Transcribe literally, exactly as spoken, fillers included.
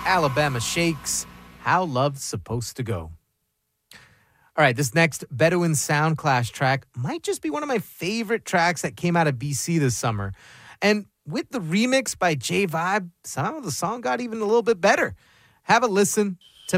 Alabama Shakes, How Love's Supposed to Go. All right, this next Bedouin Sound Clash track might just be one of my favorite tracks that came out of B C this summer. And with the remix by J Vibe, somehow the song got even a little bit better. Have a listen.